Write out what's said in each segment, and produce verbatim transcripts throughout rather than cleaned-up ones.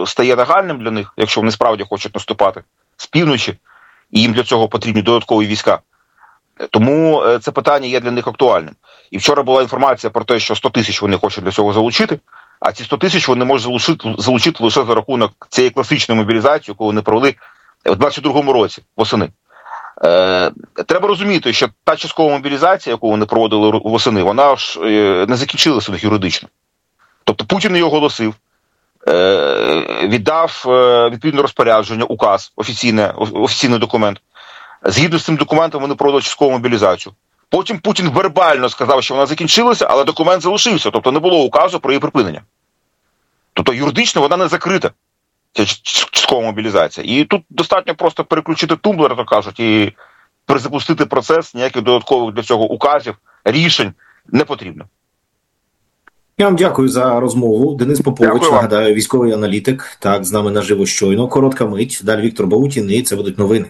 стає нагальним для них, якщо вони справді хочуть наступати з півночі, і їм для цього потрібні додаткові війська. Тому це питання є для них актуальним. І вчора була інформація про те, що сто тисяч вони хочуть для цього залучити, а ці сто тисяч вони можуть залучити, залучити лише за рахунок цієї класичної мобілізації, яку вони провели в двадцять другому році, восени. Е, треба розуміти, що та часткова мобілізація, яку вони проводили восени, вона ж е, не закінчилася юридично. Тобто Путін її оголосив, е, віддав е, відповідне розпорядження, указ, офіційне, офіційний документ. Згідно з цим документом вони проводили часткову мобілізацію. Потім Путін вербально сказав, що вона закінчилася, але документ залишився. Тобто не було указу про її припинення. Тобто юридично вона не закрита, ця часткова мобілізація. І тут достатньо просто переключити тумблер, то кажуть, і перезапустити процес, ніяких додаткових для цього указів, рішень не потрібно. Я вам дякую за розмову. Денис Попович, нагадаю, військовий аналітик. Так, з нами наживо щойно. Коротка мить. Далі Віктор Баутін, і це будуть новини.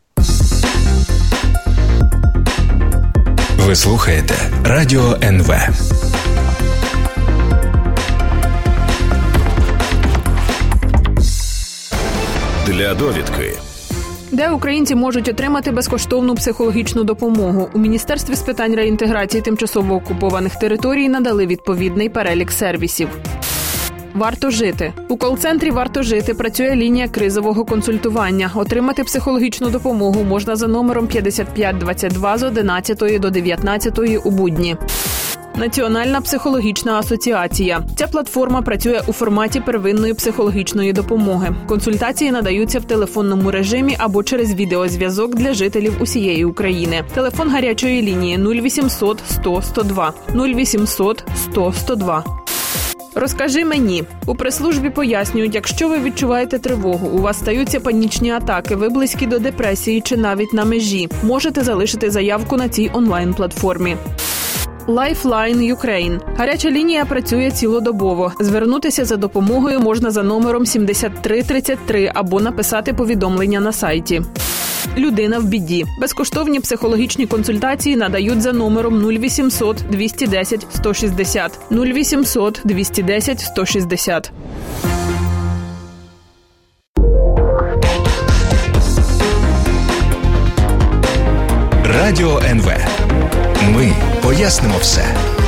Ви слухаєте Радіо ен ве. Для довідки. Де українці можуть отримати безкоштовну психологічну допомогу? У Міністерстві з питань реінтеграції тимчасово окупованих територій надали відповідний перелік сервісів. Варто жити. У кол-центрі «Варто жити» працює лінія кризового консультування. Отримати психологічну допомогу можна за номером п'ятдесят п'ять двадцять два з одинадцятої до дев'ятнадцятої у будні. Національна психологічна асоціація. Ця платформа працює у форматі первинної психологічної допомоги. Консультації надаються в телефонному режимі або через відеозв'язок для жителів усієї України. Телефон гарячої лінії нуль вісімсот сто сто два нуль вісімсот сто сто два. Розкажи мені. У прес-службі пояснюють, якщо ви відчуваєте тривогу, у вас стаються панічні атаки, ви близькі до депресії чи навіть на межі, можете залишити заявку на цій онлайн-платформі. Lifeline Ukraine. Гаряча лінія працює цілодобово. Звернутися за допомогою можна за номером сімдесят три тридцять три або написати повідомлення на сайті. Людина в біді. Безкоштовні психологічні консультації надають за номером нуль вісімсот двісті десять сто шістдесят. нуль вісімсот двісті десять сто шістдесят. Радіо ен ве. Ми пояснимо все.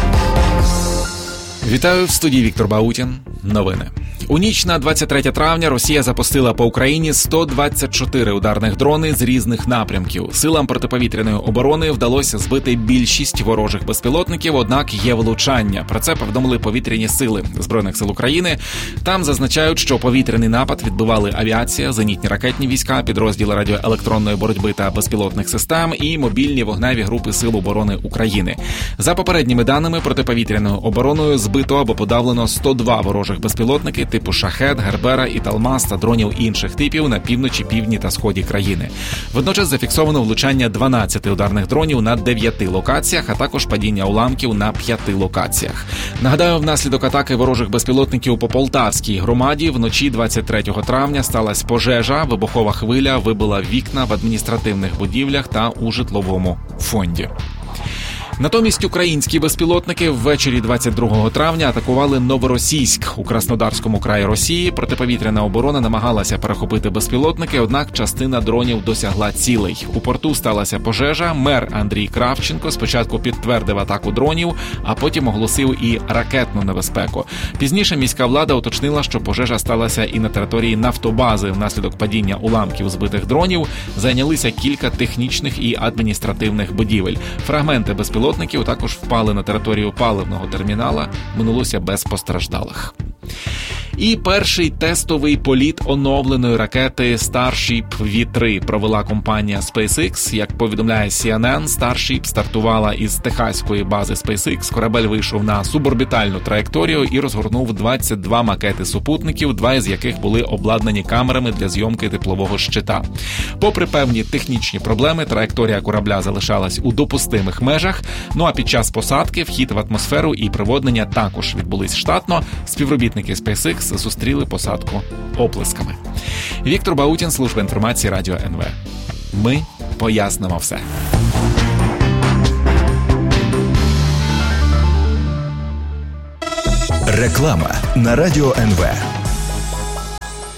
Вітаю, в студії Віктор Баутін. Новини. У ніч на двадцять третє травня Росія запустила по Україні сто двадцять чотири ударних дрони з різних напрямків. Силам протиповітряної оборони вдалося збити більшість ворожих безпілотників, однак є влучання. Про це повідомили повітряні сили Збройних сил України. Там зазначають, що повітряний напад відбивали авіація, зенітні ракетні війська, підрозділи радіоелектронної боротьби та безпілотних систем і мобільні вогневі групи Сил оборони України. За попередніми даними, протиповітряною обороною збито або подавлено сто два ворожих безпілотники типу «Шахед», «Гербера» і «Талмас» та дронів інших типів на півночі, півдні та сході країни. Водночас зафіксовано влучання дванадцяти ударних дронів на дев'яти локаціях, а також падіння уламків на п'яти локаціях. Нагадаю, внаслідок атаки ворожих безпілотників по Полтавській громаді вночі двадцять третього травня сталася пожежа, вибухова хвиля вибила вікна в адміністративних будівлях та у житловому фонді. Натомість українські безпілотники ввечері двадцять другого травня атакували Новоросійськ у Краснодарському краї Росії. Протиповітряна оборона намагалася перехопити безпілотники, однак частина дронів досягла цілей. У порту сталася пожежа. Мер Андрій Кравченко спочатку підтвердив атаку дронів, а потім оголосив і ракетну небезпеку. Пізніше міська влада уточнила, що пожежа сталася і на території нафтобази. Внаслідок падіння уламків збитих дронів зайнялися кілька технічних і адміністративних будівель. Фрагменти безпілотників також впали на територію паливного термінала, минулося без постраждалих. І перший тестовий політ оновленої ракети Starship ві три провела компанія SpaceX. Як повідомляє сі ен ен, Starship стартувала із техаської бази SpaceX. Корабель вийшов на суборбітальну траєкторію і розгорнув двадцять два макети супутників, два із яких були обладнані камерами для зйомки теплового щита. Попри певні технічні проблеми, траєкторія корабля залишалась у допустимих межах. Ну а під час посадки вхід в атмосферу і приводнення також відбулись штатно. Співробітники SpaceX зустріли посадку оплесками. Віктор Баутін, служба інформації Радіо ен ве. Ми пояснимо все. Реклама на Радіо ен ве.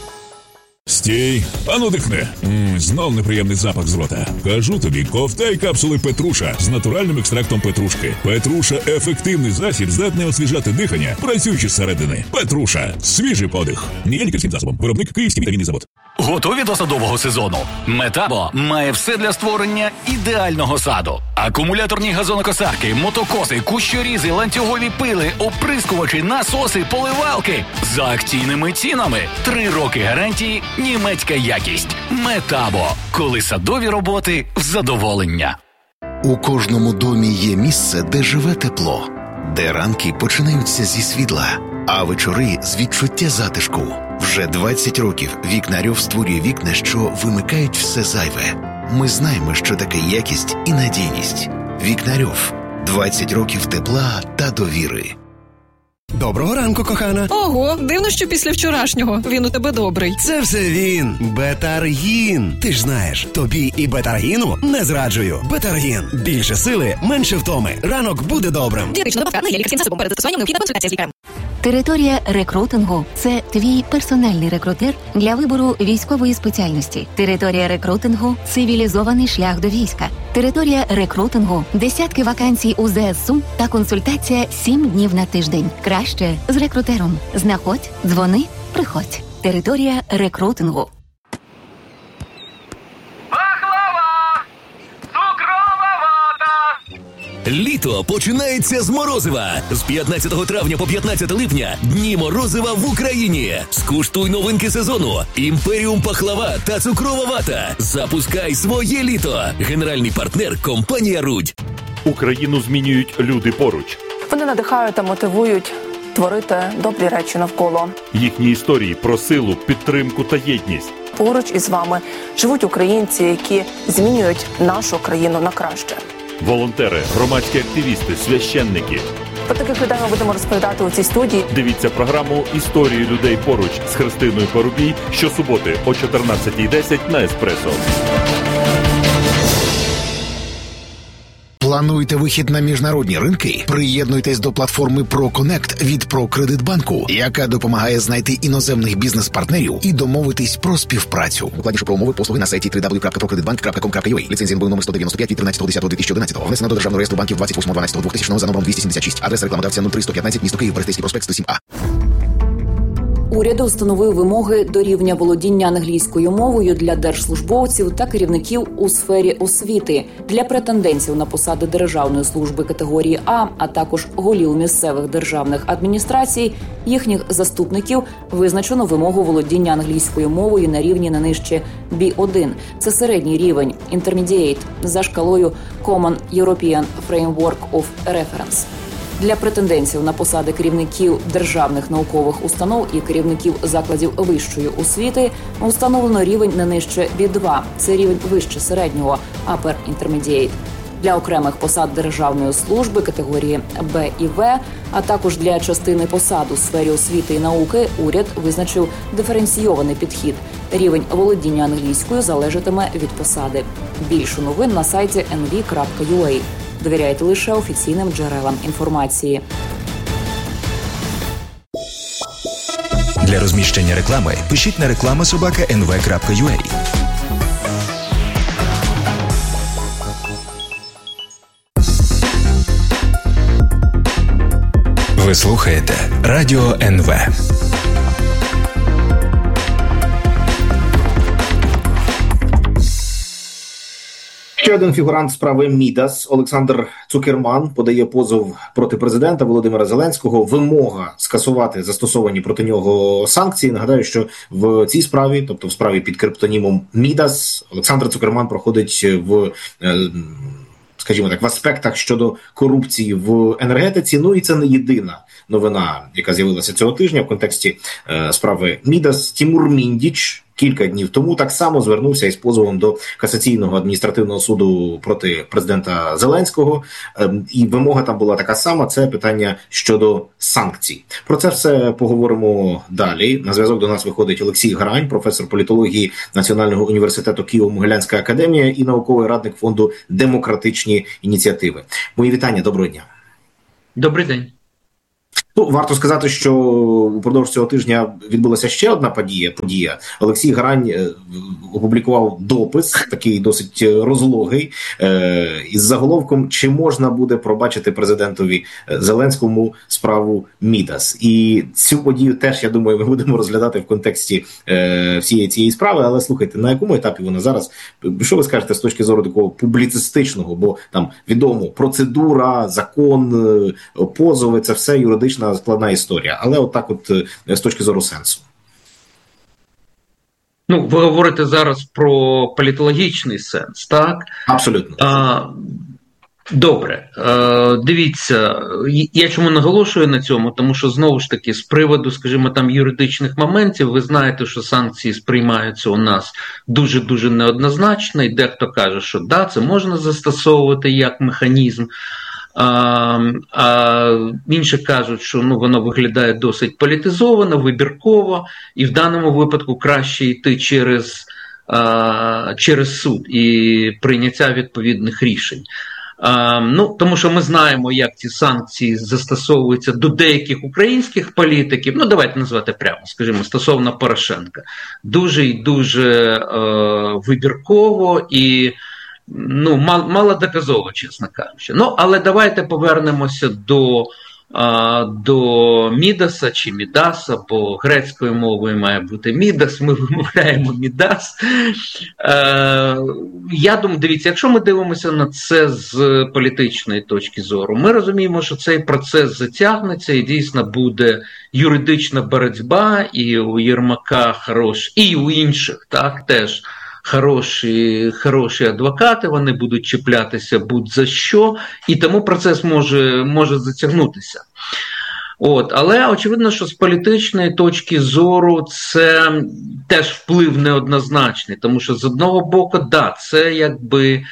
Стій, ану дихни. М, знов неприємний запах з рота. Кажу тобі, ковтай капсули Петруша з натуральним екстрактом петрушки. Петруша – ефективний засіб, здатний освіжати дихання, працюючи зсередини. Петруша – свіжий подих. Не є лікарським засобом. Виробник Київський вітамінний завод. Готові до садового сезону? Метабо має все для створення ідеального саду. Акумуляторні газонокосарки, мотокоси, кущорізи, ланцюгові пили, оприскувачі, насоси, поливалки. За акційними цінами. Три роки гарантії, німецька якість. Метабо. Коли садові роботи в задоволення. У кожному домі є місце, де живе тепло. Де ранки починаються зі світла, а вечори з відчуття затишку. Вже двадцять років Вікнарьов створює вікна, що вимикають все зайве. Ми знаємо, що таке якість і надійність. Вікнарьов. двадцять років тепла та довіри. Доброго ранку, кохана. Ого, дивно, що після вчорашнього він у тебе добрий. Це все він. Бетаргін. Ти ж знаєш, тобі і Бетаргіну не зраджую. Бетаргін. Більше сили, менше втоми. Ранок буде добрим. Дієтична добавка не є лікарським засобом. Перед застосуванням необхідна консультація з лікарем. Територія рекрутингу – це твій персональний рекрутер для вибору військової спеціальності. Територія рекрутингу – цивілізований шлях до війська. Територія рекрутингу – десятки вакансій у ЗСУ та консультація сім днів на тиждень. Краще з рекрутером. Знаходь, дзвони, приходь. Територія рекрутингу. Літо починається з морозива. З п'ятнадцятого травня по п'ятнадцяте липня дні морозива в Україні. Скуштуй новинки сезону. Імперіум пахлава та цукрова вата. Запускай своє літо. Генеральний партнер – компанія «Рудь». Україну змінюють люди поруч. Вони надихають та мотивують творити добрі речі навколо. Їхні історії про силу, підтримку та єдність. Поруч із вами живуть українці, які змінюють нашу країну на краще. Волонтери, громадські активісти, священники. Про таких людей ми будемо розповідати у цій студії. Дивіться програму «Історії людей поруч» з Христиною Парубій щосуботи о чотирнадцятій десять на Еспресо. Плануєте вихід на міжнародні ринки? Приєднуйтесь до платформи ProConnect від ProCreditBank, яка допомагає знайти іноземних бізнес-партнерів і домовитись про співпрацю. Докладніше про умови послуги на сайті дабл ю дабл ю дабл ю крапка про кредит банк крапка ком крапка ю а. Ліцензія ен бе у номер сто дев'яносто п'ять від тринадцятого лютого дві тисячі одинадцятого. Внесено до Державного реєстру банків двадцять восьмого дванадцятого дві тисячного за номером двісті сімдесят шість. Адреса рекламодавця нуль три сто п'ятнадцять, місто Київ, Берестейський проспект сто сім А. Уряд встановив вимоги до рівня володіння англійською мовою для держслужбовців та керівників у сфері освіти. Для претендентів на посади державної служби категорії А, а також голів місцевих державних адміністрацій, їхніх заступників визначено вимогу володіння англійською мовою на рівні не нижче бі один. Це середній рівень, Intermediate, за шкалою Common European Framework of Reference. Для претендентів на посади керівників державних наукових установ і керівників закладів вищої освіти встановлено рівень не нижче бі два. Це рівень вище середнього, Upper Intermediate. Для окремих посад державної служби категорії Б і В, а також для частини посад у сфері освіти і науки уряд визначив диференційований підхід. Рівень володіння англійською залежатиме від посади. Більше новин на сайті ен ві крапка ю а. Довіряйте лише офіційним джерелам інформації. Для розміщення реклами пишіть на реклама собака ен ве крапка ю а. Ви слухаєте Радіо ен ве. Ще один фігурант справи Мідас Олександр Цукерман подає позов проти президента Володимира Зеленського. Вимога скасувати застосовані проти нього санкції. Нагадаю, що в цій справі, тобто в справі під криптонімом Мідас, Олександр Цукерман проходить в, скажімо так, в аспектах щодо корупції в енергетиці. Ну і це не єдина новина, яка з'явилася цього тижня в контексті е, справи Мідас. Тімур Міндіч кілька днів тому так само звернувся із позовом до касаційного адміністративного суду проти президента Зеленського. Е, і вимога там була така сама, це питання щодо санкцій. Про це все поговоримо далі. На зв'язок до нас виходить Олексій Грань, професор політології Національного університету Києво-Могилянська академія і науковий радник фонду «Демократичні ініціативи». Мої вітання, доброго дня. Добрий день. Ну, варто сказати, що упродовж цього тижня відбулася ще одна подія. подія. Олексій Грань опублікував допис, такий досить розлогий, із заголовком «Чи можна буде пробачити президентові Зеленському справу Мідас?». І цю подію теж, я думаю, ми будемо розглядати в контексті всієї цієї справи. Але слухайте, на якому етапі вона зараз? Що ви скажете з точки зору такого публіцистичного? Бо там відомо процедура, закон, позови, це все юридична складна історія. Але отак от з точки зору сенсу. Ну, ви говорите зараз про політологічний сенс, так? Абсолютно. А, добре. А, дивіться, я чому наголошую на цьому? Тому що, знову ж таки, з приводу, скажімо, там юридичних моментів, ви знаєте, що санкції сприймаються у нас дуже-дуже неоднозначно, і дехто каже, що да, це можна застосовувати як механізм, А, а інші кажуть, що ну, воно виглядає досить політизовано, вибірково, і в даному випадку краще йти через, а, через суд і прийняття відповідних рішень. А, ну, тому що ми знаємо, як ці санкції застосовуються до деяких українських політиків, ну давайте назвати прямо, скажімо, стосовно Порошенка. Дуже і дуже е, вибірково і ну, мал, малодоказово, чесно кажучи. Ну, але давайте повернемося до, а, до Мідаса чи Мідаса, бо грецькою мовою має бути Мідас, ми вимовляємо Мідас. Е, я думаю, дивіться, якщо ми дивимося на це з політичної точки зору, ми розуміємо, що цей процес затягнеться і дійсно буде юридична боротьба, і у Єрмака хорош, і у інших, так, теж, Хороші, хороші адвокати, вони будуть чіплятися будь-за що, і тому процес може, може затягнутися. От, але очевидно, що з політичної точки зору це теж вплив неоднозначний, тому що з одного боку, да, це якби,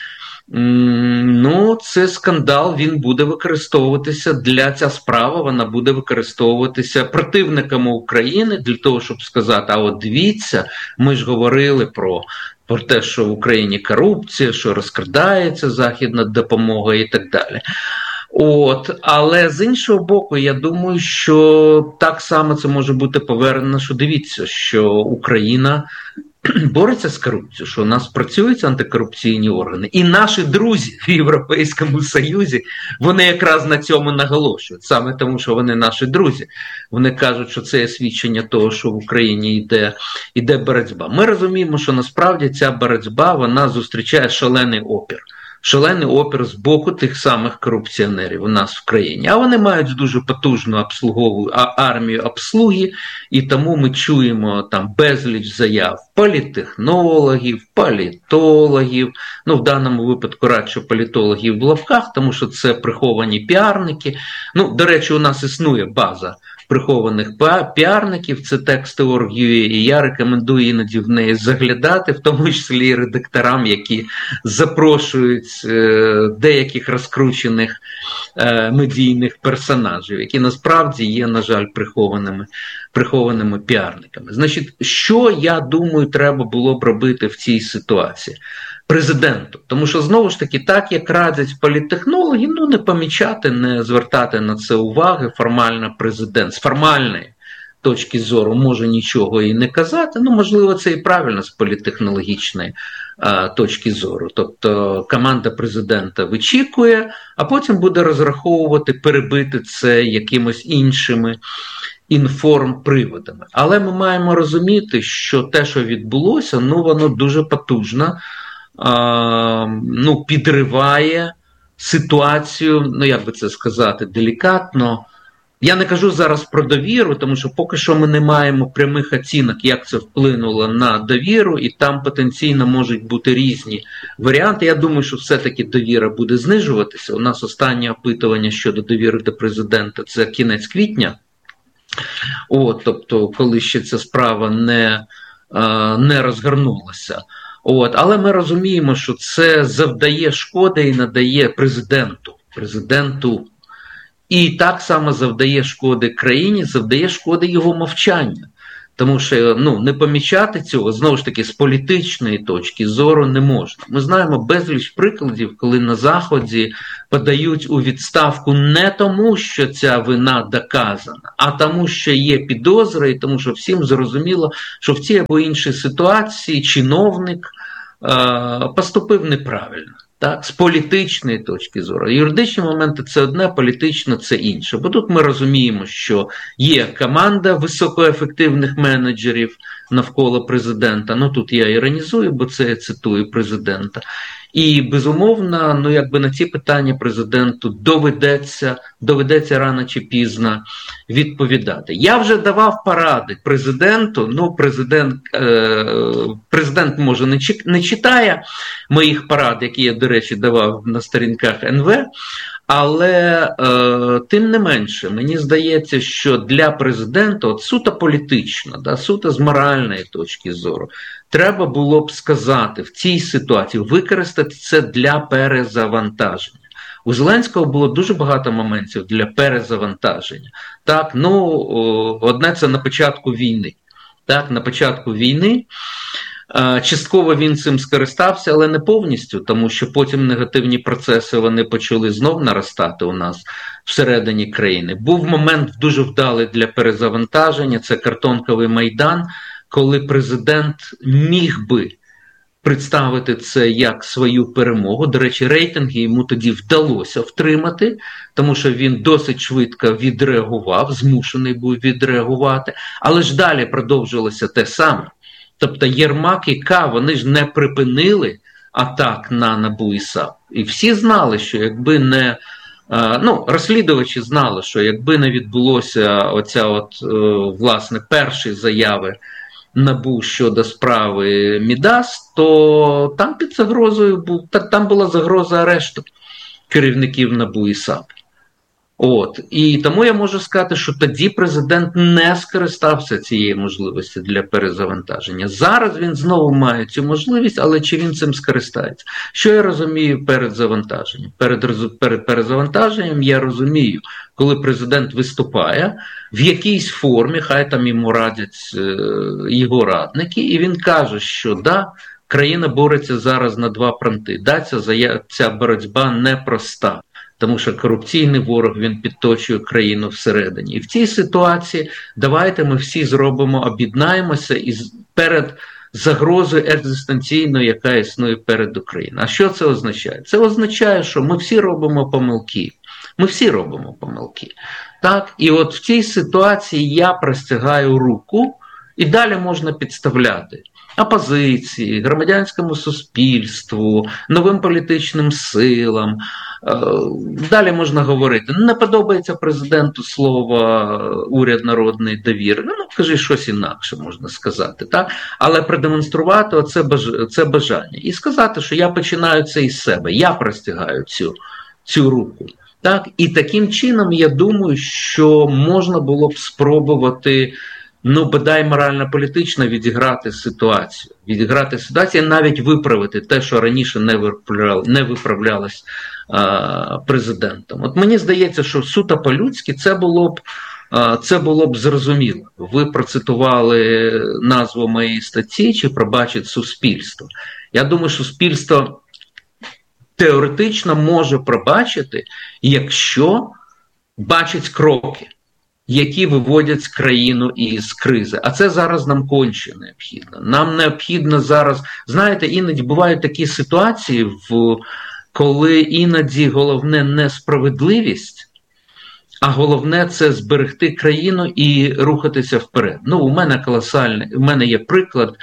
ну, це скандал, він буде використовуватися для, ця справа, вона буде використовуватися противниками України для того, щоб сказати, а от дивіться, ми ж говорили про про те, що в Україні корупція, що розкрадається західна допомога і так далі. От, але з іншого боку, я думаю, що так само це може бути повернено, що дивіться, що Україна бореться з корупцією, що у нас працюють антикорупційні органи. І наші друзі в Європейському Союзі, вони якраз на цьому наголошують. Саме тому, що вони наші друзі. Вони кажуть, що це є свідчення того, що в Україні йде, йде боротьба. Ми розуміємо, що насправді ця боротьба, вона зустрічає шалений опір. Шалений опір з боку тих самих корупціонерів у нас в країні. А вони мають дуже потужну обслугову армію обслуги, і тому ми чуємо там безліч заяв політтехнологів, політологів, ну в даному випадку радше політологів в лапках, тому що це приховані піарники. Ну, до речі, у нас існує база прихованих піарників, це тексти точка орг точка ю а, і я рекомендую іноді в неї заглядати, в тому числі і редакторам, які запрошують е, деяких розкручених е, медійних персонажів, які насправді є, на жаль, прихованими, прихованими піарниками. Значить, що, я думаю, треба було б робити в цій ситуації? Президенту. Тому що, знову ж таки, так як радять політтехнологи, ну не помічати, не звертати на це уваги, формально президент з формальної точки зору може нічого і не казати, ну можливо це і правильно з політтехнологічної а, точки зору. Тобто команда президента вичікує, а потім буде розраховувати, перебити це якимось іншими інформприводами. Але ми маємо розуміти, що те, що відбулося, ну воно дуже потужно А, ну, підриває ситуацію, ну як би це сказати, делікатно. Я не кажу зараз про довіру, тому що поки що ми не маємо прямих оцінок, як це вплинуло на довіру, і там потенційно можуть бути різні варіанти. Я думаю, що все-таки довіра буде знижуватися. У нас останнє опитування щодо довіри до президента – це кінець квітня. От, тобто, коли ще ця справа не, не розгорнулася. От, але ми розуміємо, що це завдає шкоди і надає президенту. президенту. І так само завдає шкоди країні, завдає шкоди його мовчання. Тому що ну, не помічати цього, знову ж таки, з політичної точки зору не можна. Ми знаємо безліч прикладів, коли на Заході подають у відставку не тому, що ця вина доказана, а тому, що є підозра, і тому, що всім зрозуміло, що в цій або іншій ситуації чиновник е- поступив неправильно. Так, з політичної точки зору. Юридичні моменти – це одне, політично – це інше. Бо тут ми розуміємо, що є команда високоефективних менеджерів навколо президента. Ну, тут я іронізую, бо це я цитую президента. І, безумовно, ну, якби на ці питання президенту доведеться, доведеться рано чи пізно відповідати. Я вже давав поради президенту, ну, президент, е, президент може не, чи, не читає моїх порад, які я, до речі, давав на сторінках ен ве, але е, тим не менше, мені здається, що для президента, от суто політично, да, суто з моральної точки зору, треба було б сказати в цій ситуації, використати це для перезавантаження. У Зеленського було дуже багато моментів для перезавантаження. Так, ну, одне це на початку війни. Так, на початку війни частково він цим скористався, але не повністю, тому що потім негативні процеси вони почали знов наростати у нас всередині країни. Був момент дуже вдалий для перезавантаження, це картонковий Майдан, коли президент міг би представити це як свою перемогу. До речі, рейтинги йому тоді вдалося втримати, тому що він досить швидко відреагував, змушений був відреагувати, але ж далі продовжилося те саме. Тобто Єрмак і К, вони ж не припинили атак на НАБУ і САП. І всі знали, що якби не... Ну, розслідувачі знали, що якби не відбулося оця от, власне, перші заяви НАБУ щодо справи Мідас, то там під загрозою був, там була загроза арешту керівників НАБУ і САП. От. І тому я можу сказати, що тоді президент не скористався цією можливістю для перезавантаження. Зараз він знову має цю можливість, але чи він цим скористається? Що я розумію перед завантаженням? Перед, перед перезавантаженням я розумію, коли президент виступає в якійсь формі, хай там йому радять е, його радники, і він каже, що да, країна бореться зараз на два фронти. Да, ця, ця боротьба непроста. Тому що корупційний ворог, він підточує країну всередині. І в цій ситуації давайте ми всі зробимо, об'єднаємося і перед загрозою екзистенційною, яка існує перед Україною. А що це означає? Це означає, що ми всі робимо помилки. Ми всі робимо помилки. Так? І от в цій ситуації я простягаю руку, і далі можна підставляти опозиції, громадянському суспільству, новим політичним силам. Далі можна говорити, не подобається президенту слово уряд народної довіри, ну, кажи щось інакше, можна сказати, так? Але продемонструвати оце баж... це бажання. І сказати, що я починаю це із себе, я простягаю цю, цю руку. Так? І таким чином, я думаю, що можна було б спробувати, ну, бодай морально-політично відіграти ситуацію. Відіграти ситуацію, навіть виправити те, що раніше не, виправлял, не виправлялось а, президентом. От мені здається, що суто по-людськи це було б, а, це було б зрозуміло. Ви процитували назву моєї статті, чи пробачить суспільство. Я думаю, що суспільство теоретично може пробачити, якщо бачить кроки, які виводять країну із кризи. А це зараз нам конче необхідно. Нам необхідно зараз, знаєте, іноді бувають такі ситуації, в, коли іноді головне не справедливість, а головне це зберегти країну і рухатися вперед. Ну, у мене колосальний, у мене є приклад,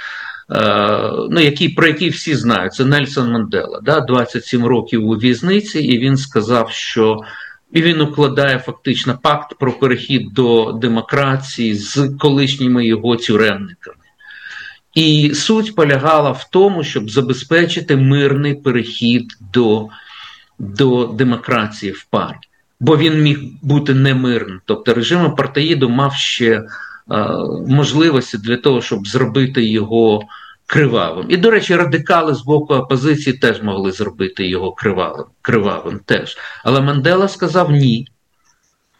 е, ну, який, про який всі знають, це Нельсон Мандела, да, двадцять сім років у в'язниці, і він сказав, що і він укладає фактично пакт про перехід до демократії з колишніми його тюремниками. І суть полягала в тому, щоб забезпечити мирний перехід до, до демократії в парі. Бо він міг бути немирним. Тобто режим апартеїду мав ще е, можливості для того, щоб зробити його кривавим. І, до речі, радикали з боку опозиції теж могли зробити його кривавим, кривавим теж. Але Мандела сказав ні.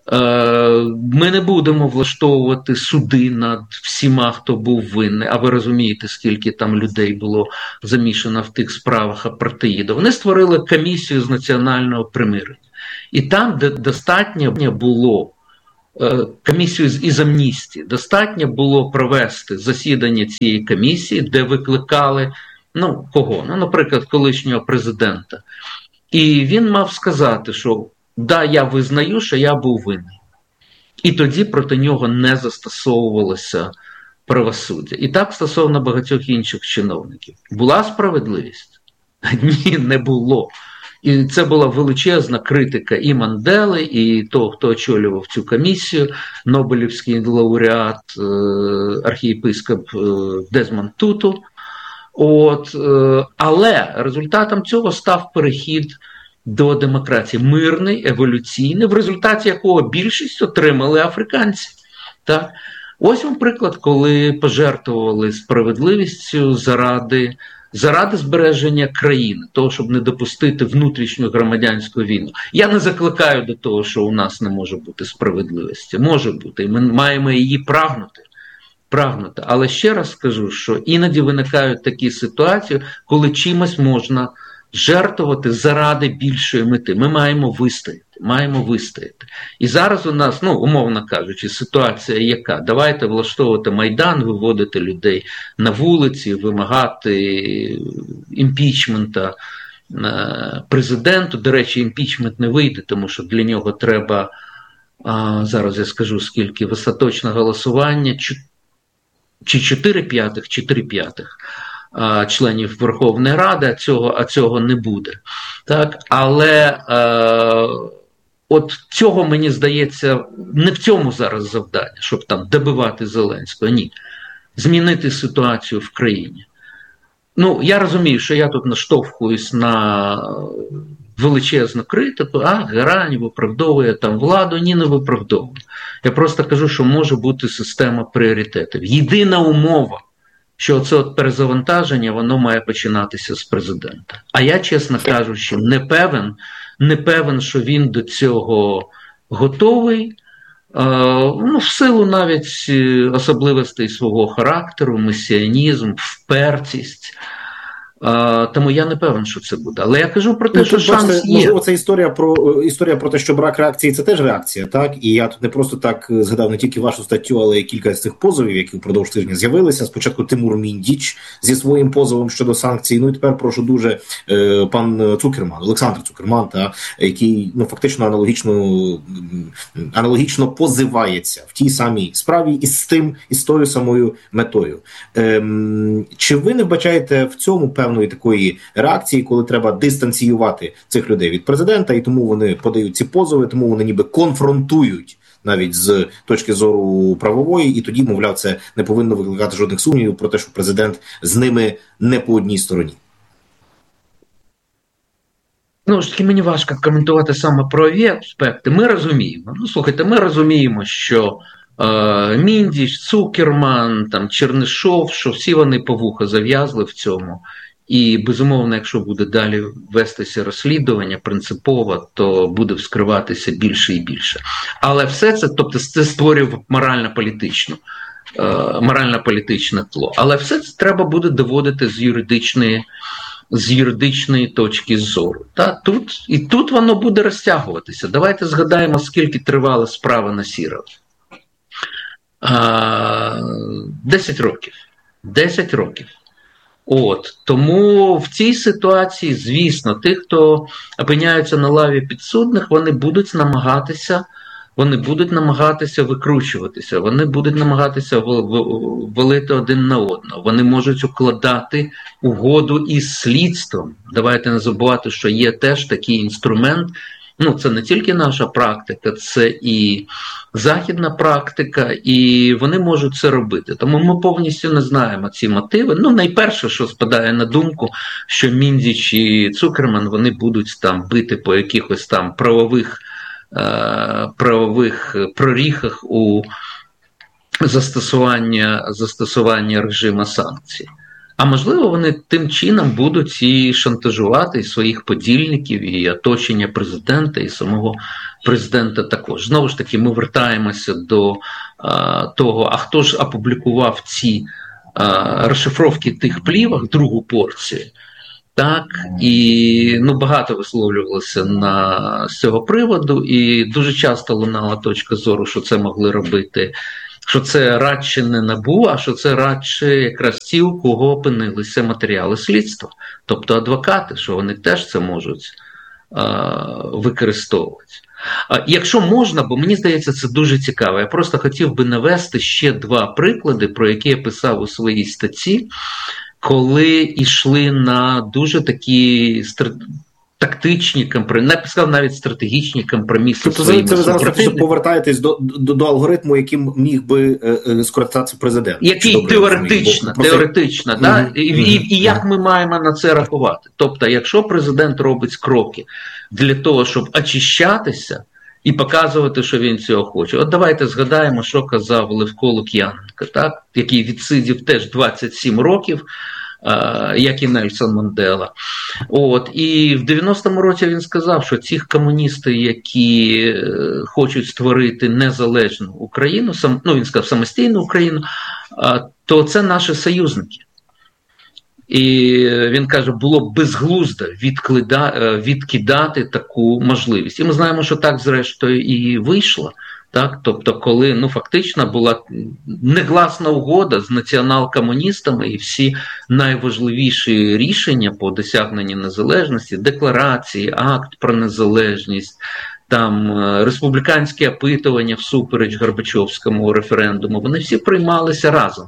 Ми не будемо влаштовувати суди над всіма, хто був винний, а ви розумієте, скільки там людей було замішано в тих справах апартеїду. Вони створили комісію з національного примирення. І там достатньо було, комісію із амністії, достатньо було провести засідання цієї комісії, де викликали, ну, кого? Ну, наприклад, колишнього президента. І він мав сказати, що да, я визнаю, що я був винний. І тоді проти нього не застосовувалося правосуддя. І так стосовно багатьох інших чиновників. Була справедливість? Ні, не було. І це була величезна критика і Мандели, і того, хто очолював цю комісію, Нобелівський лауреат, архієпископ Дезмонд Туту. От, але результатом цього став перехід до демократії. Мирний, еволюційний, в результаті якого більшість отримали африканці. Так? Ось вам приклад, коли пожертвували справедливістю заради, заради збереження країни, того, щоб не допустити внутрішню громадянську війну. Я не закликаю до того, що у нас не може бути справедливості. Може бути, і ми маємо її прагнути. прагнути. Але ще раз скажу, що іноді виникають такі ситуації, коли чимось можна жертвувати заради більшої мети. Ми маємо вистояти, маємо вистояти. І зараз у нас, ну, умовно кажучи, ситуація яка? Давайте влаштовувати Майдан, виводити людей на вулиці, вимагати імпічмента президенту. До речі, імпічмент не вийде, тому що для нього треба, а, зараз я скажу скільки, остаточне голосування, чи чотири п'ятих, чи три п'ятих членів Верховної Ради, а цього, а цього не буде. Так? Але е, от цього, мені здається, не в цьому зараз завдання, щоб там добивати Зеленського, ні. Змінити ситуацію в країні. Ну, я розумію, що я тут наштовхуюсь на величезну критику, а Герань виправдовує там владу, ні, не виправдовує. Я просто кажу, що може бути система пріоритетів. Єдина умова, що це от перезавантаження, воно має починатися з президента. А я, чесно кажучи, не певен, не певен, що він до цього готовий, ну, в силу навіть особливостей свого характеру, месіанізм, впертість. Uh, тому я не певен, що це буде. Але я кажу про те, ну, що шанс бачите, є. Можливо, це історія про, історія про те, що брак реакції – це теж реакція, так? І я тут не просто так згадав не тільки вашу статтю, але й кілька з цих позовів, які впродовж тижня з'явилися. Спочатку Тимур Міндіч зі своїм позовом щодо санкцій. Ну і тепер прошу дуже е, пан Цукерман, Олександр Цукерман, та, який, ну, фактично аналогічно, аналогічно позивається в тій самій справі і з тим, і з тою самою метою. Е, чи ви не вбачаєте в цьому певної такої реакції, коли треба дистанціювати цих людей від президента, і тому вони подають ці позови, тому вони ніби конфронтують навіть з точки зору правової, і тоді, мовляв, це не повинно викликати жодних сумнівів про те, що президент з ними не по одній стороні. Ну, ж таки, мені важко коментувати саме правові аспекти. Ми розуміємо, ну, слухайте, ми розуміємо, що е, Міндіч, Цукерман, там, Чернишов, що всі вони по вуха зав'язли в цьому. І, безумовно, якщо буде далі вестися розслідування принципово, то буде вскриватися більше і більше. Але все це, тобто це створює морально-політичну, е, морально-політичне тло. Але все це треба буде доводити з юридичної, з юридичної точки зору. Та, тут, і тут воно буде розтягуватися. Давайте згадаємо, скільки тривала справа Насірова. Десять років. Десять років. От, тому в цій ситуації, звісно, тих, хто опиняються на лаві підсудних, вони будуть намагатися, вони будуть намагатися викручуватися, вони будуть намагатися валити один на одного, вони можуть укладати угоду із слідством. Давайте не забувати, що є теж такий інструмент. Ну, це не тільки наша практика, це і західна практика, і вони можуть це робити. Тому ми повністю не знаємо ці мотиви. Ну, найперше, що спадає на думку, що Міндіч і Цукерман, вони будуть там бити по якихось там правових, е- правових проріхах у застосування, застосування режиму санкцій. А можливо, вони тим чином будуть і шантажувати і своїх подільників, і оточення президента, і самого президента також. Знову ж таки, ми вертаємося до а, того, а хто ж опублікував ці а, розшифровки тих плівок, другу порцію. Так, і ну, багато висловлювалося на, з цього приводу, і дуже часто лунала точка зору, що це могли робити, що це радше не НАБУ, а що це радше якраз ті, у кого опинилися матеріали слідства, тобто адвокати, що вони теж це можуть а, використовувати. А, якщо можна, бо мені здається, це дуже цікаво, я просто хотів би навести ще два приклади, про які я писав у своїй статті, коли йшли на дуже такі тактичні компроміси, не сказав навіть стратегічні компроміси. Тобто це ви зараз повертаєтесь до, до, до алгоритму, яким міг би е, скористатися президент? Який теоретично, бо, теоретично, mm-hmm. да? і, mm-hmm. і, і як ми маємо на це рахувати? Тобто, якщо президент робить кроки для того, щоб очищатися і показувати, що він цього хоче. От давайте згадаємо, що казав Левко Лук'яненко, так? Який відсидів теж двадцять сім років, як і Нельсон Мандела. От. І в дев'яностому році він сказав, що ці комуністи, які хочуть створити незалежну Україну, сам, ну він сказав самостійну Україну, то це наші союзники. І він каже, було б безглуздо відкидати таку можливість. І ми знаємо, що так зрештою і вийшло. Так? Тобто, коли ну, фактично була негласна угода з націонал-комуністами і всі найважливіші рішення по досягненню незалежності, декларації, акт про незалежність, там республіканські опитування всупереч Горбачовському референдуму, вони всі приймалися разом.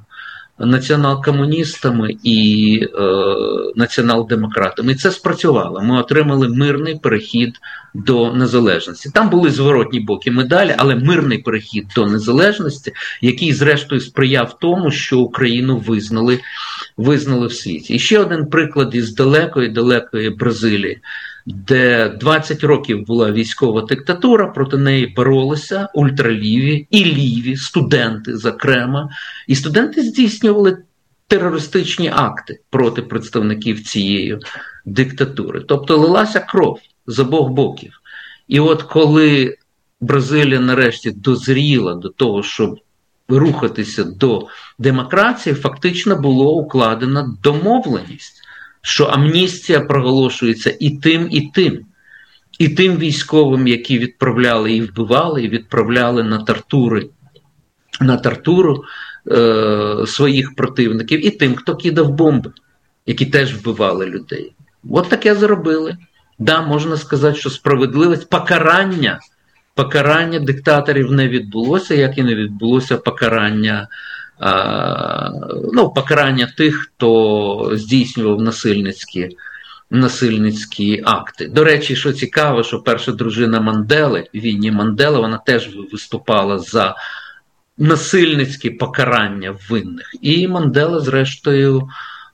Націонал-комуністами і е, націонал-демократами. І це спрацювало. Ми отримали мирний перехід до незалежності. Там були зворотні боки медалі, але мирний перехід до незалежності, який зрештою сприяв тому, що Україну визнали, визнали в світі. І ще один приклад із далекої-далекої Бразилії, де двадцять років була військова диктатура, проти неї боролися ультраліві і ліві студенти, зокрема. І студенти здійснювали терористичні акти проти представників цієї диктатури. Тобто лилася кров з обох боків. І от коли Бразилія нарешті дозріла до того, щоб рухатися до демократії, фактично було укладена домовленість, що амністія проголошується і тим, і тим. І тим військовим, які відправляли і вбивали, і відправляли на тортури, на тортуру е, своїх противників, і тим, хто кидав бомби, які теж вбивали людей. От таке зробили. Да, можна сказати, що справедливість, покарання, покарання диктаторів не відбулося, як і не відбулося покарання А, ну, покарання тих, хто здійснював насильницькі, насильницькі акти. До речі, що цікаво, що перша дружина Мандели, Вінні Мандела, вона теж виступала за насильницькі покарання винних. І Мандела, зрештою,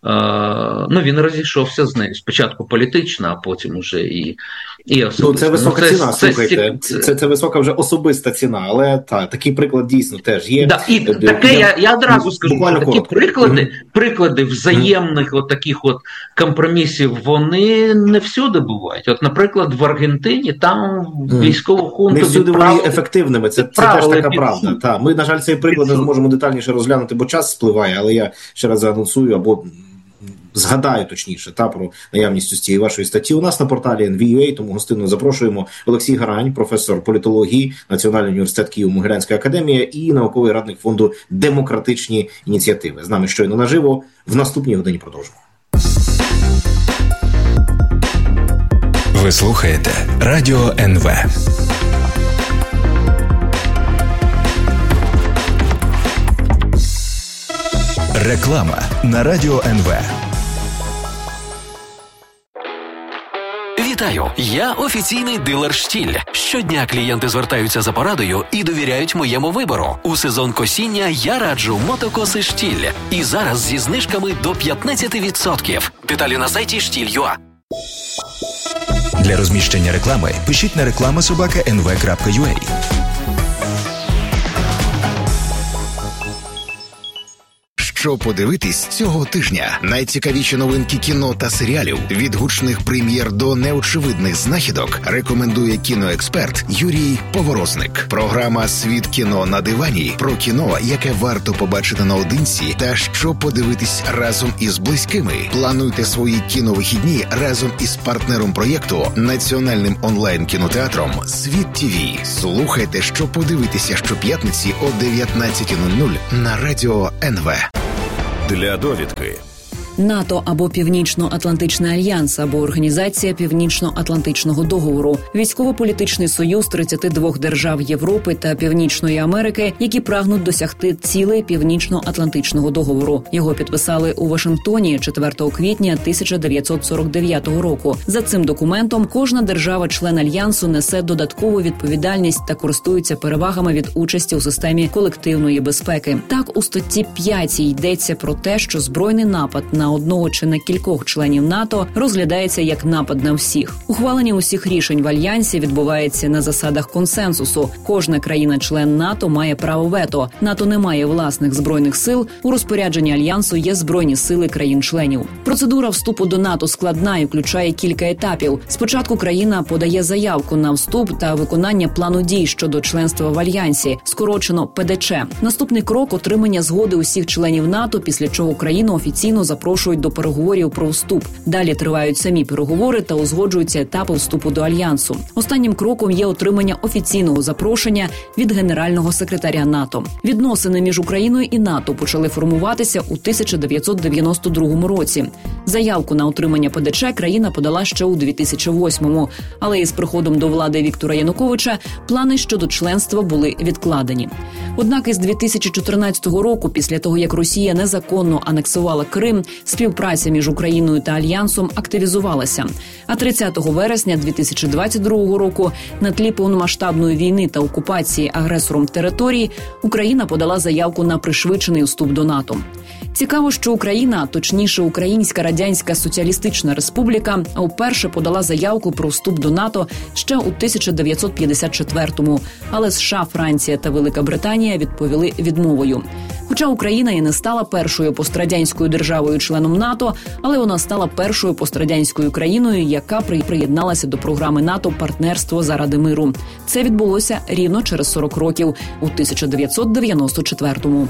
а, ну, він розійшовся з нею. Спочатку політично, а потім уже і, і особисто. Ну, це висока ну, це, ціна, це, слухайте. Це, це, це висока вже особиста ціна, але та, такий приклад дійсно теж є. Да, і Де, таке, я, я одразу скажу, що такі коротко. приклади, Mm-hmm. приклади взаємних от таких от компромісів, вони не всюди бувають. От, наприклад, в Аргентині там mm-hmm. військову хунту не всюди відправили, вони ефективними, це, це теж така правда. Та, ми, на жаль, цей приклад не зможемо детальніше розглянути, бо час спливає, але я ще раз заанонсую, або згадаю точніше та про наявність цієї вашої статті у нас на порталі ен ві ю ей, тому гостинно запрошуємо. Олексій Гарань, професор політології, Національний університет Києво-Могилянська академія і науковий радник фонду «Демократичні ініціативи». З нами щойно наживо. В наступній годині продовжимо. Ви слухаєте Радіо ен ве. Реклама на Радіо ен ве. Вітаю! Я офіційний дилер «Штіль». Щодня клієнти звертаються за порадою і довіряють моєму вибору. У сезон косіння я раджу мотокоси «Штіль». І зараз зі знижками до п'ятнадцять відсотків. Деталі на сайті штіль крапка ю а. Для розміщення реклами пишіть на реклама собака ен ве крапка ю а. що подивитись цього тижня. Найцікавіші новинки кіно та серіалів від гучних прем'єр до неочевидних знахідок рекомендує кіноексперт Юрій Поворозник. Програма «Світ кіно на дивані» про кіно, яке варто побачити наодинці та що подивитись разом із близькими. Плануйте свої кіновихідні разом із партнером проєкту національним онлайн-кінотеатром «Світ ТІВІ». Слухайте, що подивитися щоп'ятниці о дев'ятнадцята нуль нуль на радіо ен ве. Для довідки. НАТО або Північно-Атлантичний альянс, або Організація Північно-Атлантичного договору – військово-політичний союз тридцяти двох держав Європи та Північної Америки, які прагнуть досягти цілей Північно-Атлантичного договору. Його підписали у Вашингтоні четвертого квітня тисяча дев'ятсот сорок дев'ятого року. За цим документом кожна держава-член альянсу несе додаткову відповідальність та користується перевагами від участі у системі колективної безпеки. Так, у статті п'ятій йдеться про те, що збройний напад на на одного чи на кількох членів НАТО розглядається як напад на всіх. Ухвалення усіх рішень в альянсі відбувається на засадах консенсусу. Кожна країна-член НАТО має право вето. НАТО не має власних збройних сил. У розпорядженні альянсу є збройні сили країн-членів. Процедура вступу до НАТО складна і включає кілька етапів. Спочатку країна подає заявку на вступ та виконання плану дій щодо членства в альянсі, скорочено пе де че. Наступний крок – отримання згоди усіх членів НАТО, після чого країну офіційно запрошують до переговорів про вступ. Далі тривають самі переговори та узгоджуються етапи вступу до альянсу. Останнім кроком є отримання офіційного запрошення від генерального секретаря НАТО. Відносини між Україною і НАТО почали формуватися у тисяча дев'ятсот дев'яносто другому році. Заявку на отримання пе де че країна подала ще у дві тисячі восьмому, але із приходом до влади Віктора Януковича плани щодо членства були відкладені. Однак із дві тисячі чотирнадцятого року, після того як Росія незаконно анексувала Крим, співпраця між Україною та Альянсом активізувалася. А тридцятого вересня дві тисячі двадцять другого року на тлі повномасштабної війни та окупації агресором території Україна подала заявку на пришвидшений вступ до НАТО. Цікаво, що Україна, точніше Українська Радянська Соціалістична Республіка, вперше подала заявку про вступ до НАТО ще у тисяча дев'ятсот п'ятдесят четвертому, але США, Франція та Велика Британія відповіли відмовою. Хоча Україна і не стала першою пострадянською державою-членом НАТО, але вона стала першою пострадянською країною, яка приєдналася до програми НАТО «Партнерство заради миру». Це відбулося рівно через сорок років, у тисяча дев'ятсот дев'яносто четвертому.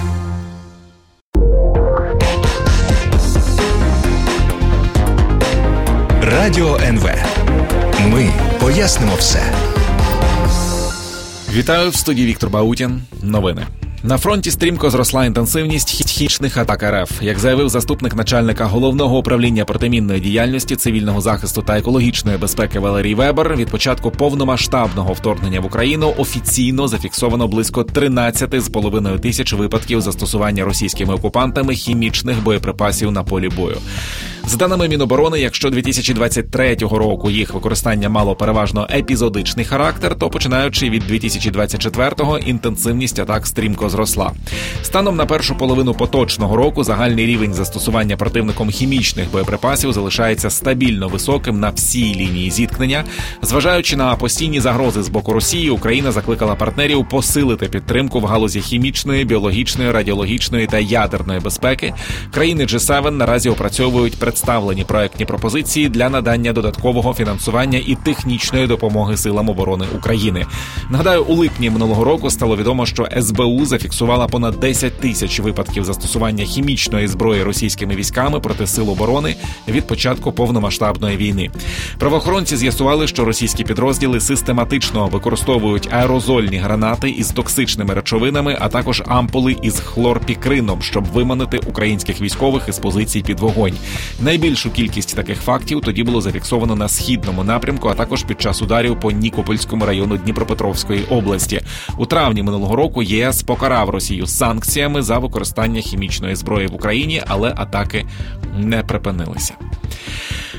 Радіо ен ве. Ми пояснимо все. Вітаю, в студії Віктор Баутін. Новини. На фронті стрімко зросла інтенсивність хімічних атак ер еф. Як заявив заступник начальника Головного управління протимінної діяльності, цивільного захисту та екологічної безпеки Валерій Вебер, від початку повномасштабного вторгнення в Україну офіційно зафіксовано близько тринадцять з половиною тисяч випадків застосування російськими окупантами хімічних боєприпасів на полі бою. За даними Міноборони, якщо дві тисячі двадцять третього року їх використання мало переважно епізодичний характер, то починаючи від дві тисячі двадцять четвертого інтенсивність атак стрімко зросла. Станом на першу половину поточного року загальний рівень застосування противником хімічних боєприпасів залишається стабільно високим на всій лінії зіткнення. Зважаючи на постійні загрози з боку Росії, Україна закликала партнерів посилити підтримку в галузі хімічної, біологічної, радіологічної та ядерної безпеки. Країни джі севен наразі опрацьовують представлені проектні пропозиції для надання додаткового фінансування і технічної допомоги силам оборони України. Нагадаю, у липні минулого року стало відомо, що ес бе у зафіксувала понад десять тисяч випадків застосування хімічної зброї російськими військами проти сил оборони від початку повномасштабної війни. Правоохоронці з'ясували, що російські підрозділи систематично використовують аерозольні гранати із токсичними речовинами, а також ампули із хлорпікрином, щоб виманити українських військових із позицій під вогонь. Найбільшу кількість таких фактів тоді було зафіксовано на східному напрямку, а також під час ударів по Нікопольському району Дніпропетровської області. У травні минулого року ЄС покарав Росію санкціями за використання хімічної зброї в Україні, але атаки не припинилися.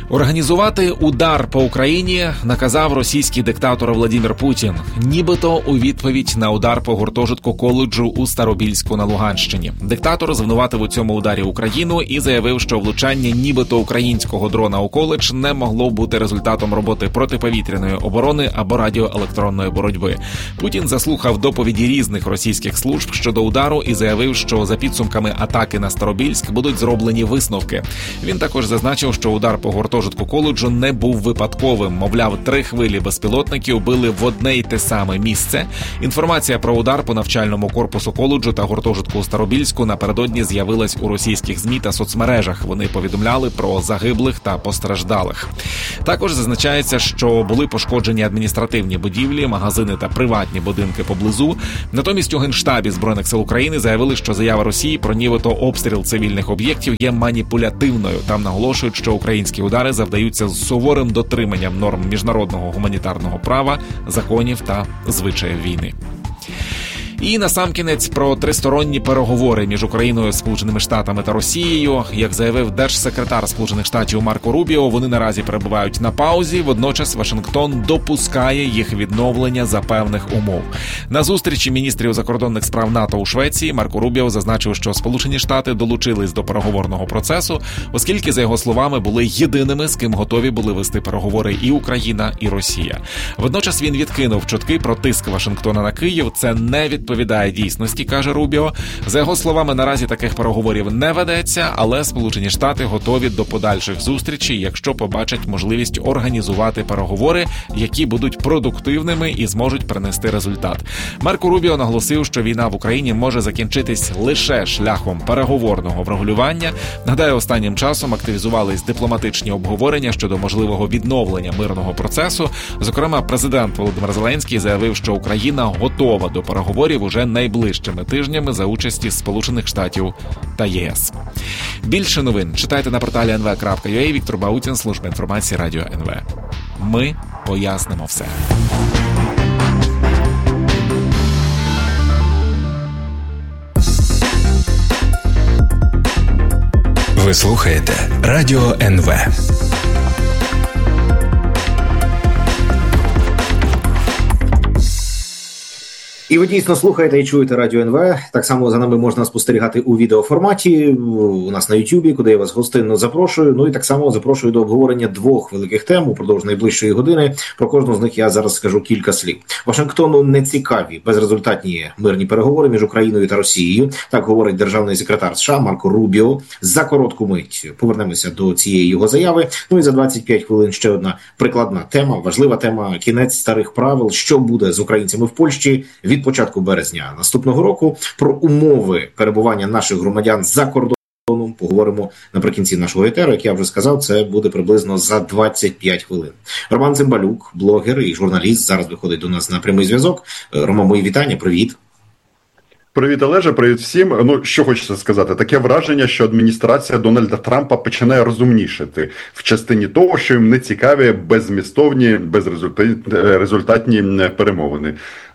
Організувати удар по Україні наказав російський диктатор Владимир Путін, нібито у відповідь на удар по гуртожитку коледжу у Старобільську на Луганщині. Диктатор звинуватив у цьому ударі Україну і заявив, що влучання нібито українського дрона у коледж не могло бути результатом роботи протиповітряної оборони або радіоелектронної боротьби. Путін заслухав доповіді різних російських служб щодо удару і заявив, що за підсумками атаки на Старобільськ будуть зроблені висновки. Він також зазначив, що удар по гуртожитку гуртожитку коледжу не був випадковим. Мовляв, три хвилі безпілотників били в одне й те саме місце. Інформація про удар по навчальному корпусу коледжу та гуртожитку у Старобільську напередодні з'явилась у російських ЗМІ та соцмережах. Вони повідомляли про загиблих та постраждалих. Також зазначається, що були пошкоджені адміністративні будівлі, магазини та приватні будинки поблизу. Натомість у Генштабі Збройних сил України заявили, що заява Росії про нібито обстріл цивільних об'єктів є маніпулятивною. Там наголошують, що українські удари завдаються з суворим дотриманням норм міжнародного гуманітарного права, законів та звичаїв війни. І насамкінець про тристоронні переговори між Україною, Сполученими Штатами та Росією. Як заявив держсекретар Сполучених Штатів Марко Рубіо, вони наразі перебувають на паузі, водночас Вашингтон допускає їх відновлення за певних умов. На зустрічі міністрів закордонних справ НАТО у Швеції Марко Рубіо зазначив, що Сполучені Штати долучились до переговорного процесу, оскільки, за його словами, були єдиними, з ким готові були вести переговори і Україна, і Росія. Водночас він відкинув чутки про тиск Вашингтона на Київ. Це не від відповідає дійсності, каже Рубіо. За його словами, наразі таких переговорів не ведеться, але Сполучені Штати готові до подальших зустрічей, якщо побачать можливість організувати переговори, які будуть продуктивними і зможуть принести результат. Марко Рубіо наголосив, що війна в Україні може закінчитись лише шляхом переговорного врегулювання. Нагадаю, останнім часом активізувались дипломатичні обговорення щодо можливого відновлення мирного процесу. Зокрема, президент Володимир Зеленський заявив, що Україна готова до переговорів уже найближчими тижнями за участі Сполучених Штатів та ЄС. Більше новин читайте на порталі ен ве крапка ю а. Віктор Баутін, служба інформації Радіо ен ве. Ми пояснимо все. Ви слухаєте Радіо ен ве. І ви дійсно слухаєте і чуєте Радіо ен ве. Так само за нами можна спостерігати у відеоформаті у нас на Ютубі, куди я вас гостинно запрошую. Ну і так само запрошую до обговорення двох великих тем упродовж найближчої години. Про кожну з них я зараз скажу кілька слів. Вашингтону не цікаві безрезультатні мирні переговори між Україною та Росією. Так говорить державний секретар США Марко Рубіо. За коротку мить повернемося до цієї його заяви. Ну і за двадцять п'ять хвилин ще одна прикладна тема, важлива тема, кінець старих правил. Що буде з українцями в Польщі від початку березня наступного року. Про умови перебування наших громадян за кордоном поговоримо наприкінці нашого етеру. Як я вже сказав, це буде приблизно за двадцять п'ять хвилин. Роман Цимбалюк, блогер і журналіст, зараз виходить до нас на прямий зв'язок. Роман, мої вітання, привіт. Привіт, Олеже, привіт всім. Ну, що хочеться сказати, таке враження, що адміністрація Дональда Трампа починає розумнішати в частині того, що їм не цікаві беззмістовні, безрезультатні перемовини.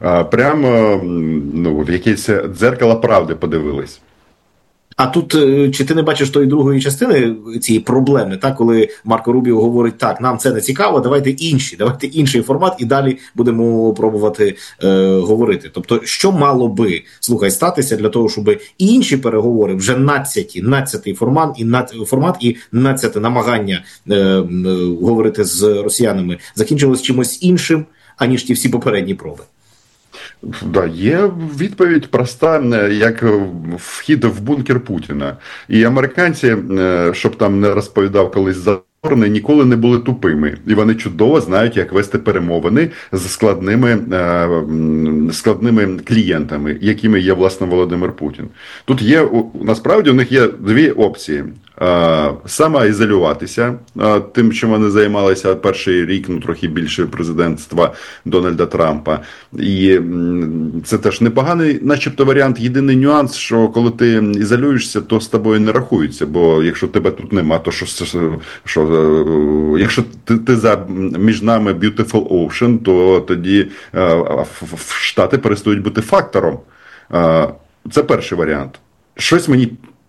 Прямо ну, в якесь дзеркало правди подивились. А тут, чи ти не бачиш тої другої частини цієї проблеми, так, коли Марко Рубіо говорить, так, нам це не цікаво, давайте інші, давайте інший формат і далі будемо пробувати е, говорити. Тобто, що мало би, слухай, статися для того, щоб і інші переговори, вже надцяті, надцятий формат і, над, формат і надцяте намагання е, е, говорити з росіянами закінчилось чимось іншим, аніж ті всі попередні проби? Да, є відповідь проста, як вхід в бункер Путіна. І американці, щоб там не розповідав колись Задорний, ніколи не були тупими. І вони чудово знають, як вести перемовини з складними, складними клієнтами, якими є, власне, Володимир Путін. Тут є, насправді, у них є дві опції. Самоізолюватися тим, чим вони займалися перший рік, ну трохи більше президентства Дональда Трампа. І це теж непоганий, начебто, варіант. Єдиний нюанс, що коли ти ізолюєшся, то з тобою не рахується, бо якщо тебе тут нема, то що, що якщо ти, ти за між нами beautiful ocean, то тоді Штати перестають бути фактором. Це перший варіант. Щось мені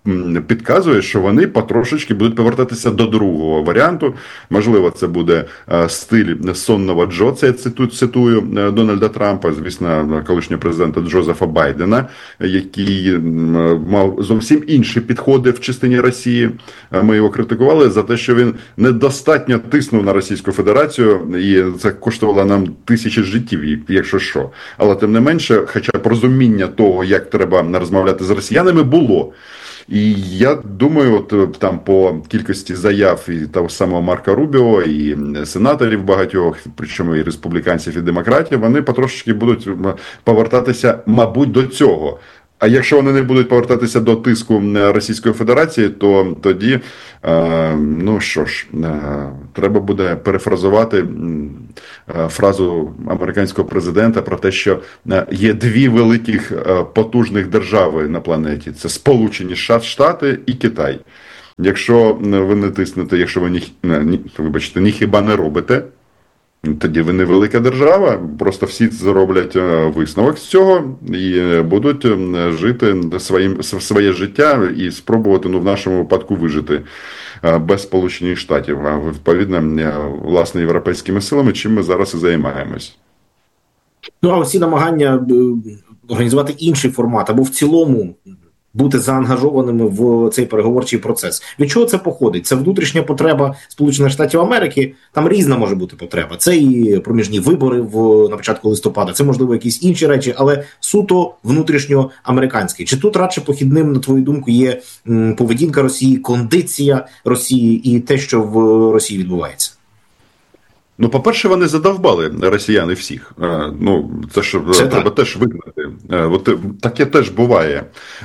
підказує, що вони потрошечки будуть повертатися до другого варіанту. Можливо, це буде стиль сонного Джо, це я цитую, цитую Дональда Трампа, звісно, колишнього президента Джозефа Байдена, який мав зовсім інші підходи в частині Росії. Ми його критикували за те, що він недостатньо тиснув на Російську Федерацію, і це коштувало нам тисячі життів, якщо що. Але тим не менше, хоча б розуміння того, як треба розмовляти з росіянами, було. І я думаю, от там по кількості заяв і того самого Марка Рубіо, і сенаторів багатьох, причому і республіканців, і демократів, вони потрошки будуть повертатися, мабуть, до цього. А якщо вони не будуть повертатися до тиску Російської Федерації, то тоді, е, ну що ж, е, треба буде перефразувати е, фразу американського президента про те, що є дві великих е, потужних держави на планеті. Це Сполучені Штати і Китай. Якщо ви не тиснете, якщо ви ні, ні, вибачте, ні хіба не робите, тоді ви не велика держава, просто всі зроблять висновок з цього і будуть жити своїм, своє життя і спробувати, ну, в нашому випадку вижити без Сполучених Штатів, а відповідно, власне, європейськими силами, чим ми зараз і займаємось. Ну, а всі намагання організувати інший формат або в цілому бути заангажованими в цей переговорчий процес. Від чого це походить? Це внутрішня потреба Сполучених Штатів Америки, там різна може бути потреба. Це і проміжні вибори в, на початку листопада, це, можливо, якісь інші речі, але суто внутрішньоамериканський. Чи тут радше похідним, на твою думку, є м, поведінка Росії, кондиція Росії і те, що в Росії відбувається? Ну, по-перше, вони задовбали росіяни всіх. Ну, це ж це треба так. теж визнати. От таке теж буває.